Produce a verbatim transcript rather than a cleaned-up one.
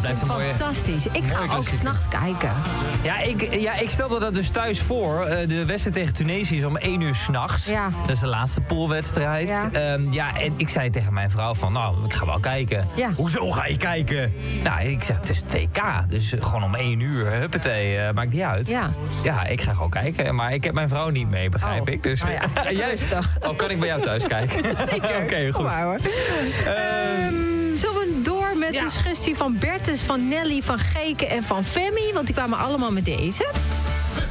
blijft een mooie... Fantastisch. Ik ga mooie ook s'nachts kijken. Ja ik, ja, ik stelde dat dus thuis voor. Uh, de wedstrijd tegen Tunesië is om één uur s'nachts. Ja. Dat is de laatste poolwedstrijd. Ja. Um, ja, en ik zei tegen mijn vrouw van, nou, ik ga wel kijken. Ja. Hoezo ga je kijken? Nou, ik zeg, het is het W K. Dus gewoon om één uur, huppatee, uh, maakt niet uit. Ja. Ja, ik ga gewoon kijken. Maar ik heb mijn vrouw niet mee, begrijp Oh. ik. Dus, Oh ja, jij, rustig. oh, kan ik bij jou thuis kijken? Zeker. Oké, okay, goed. Kom maar, hoor. Um, zullen we door met ja. de suggestie van Bertus, van Nelly, van Geke en van Femi? Want die kwamen allemaal met deze.